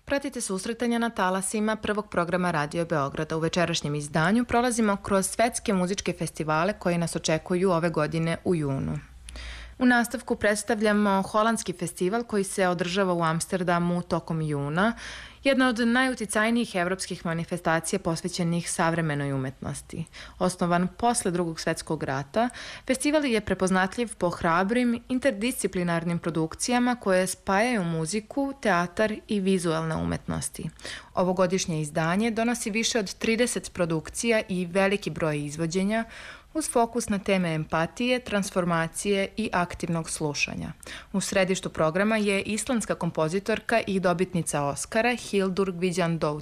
Pratite susretanja na talasima prvog programa Radio Beograda. U večerašnjem izdanju prolazimo kroz svetske muzičke festivale koji nas očekuju ove godine u junu. U nastavku predstavljamo holandski festival koji se održava u Amsterdamu tokom juna, jedna od najuticajnijih evropskih manifestacija posvećenih savremenoj umetnosti. Osnovan posle Drugog svetskog rata, festival je prepoznatljiv po hrabrim, interdisciplinarnim produkcijama koje spajaju muziku, teatar i vizuelne umetnosti. Ovogodišnje izdanje donosi više od 30 produkcija i veliki broj izvođenja, uz fokus na teme empatije, transformacije i aktivnog slušanja. U središtu programa je islandska kompozitorka i dobitnica Oskara Hildur Gudjonsdóttir.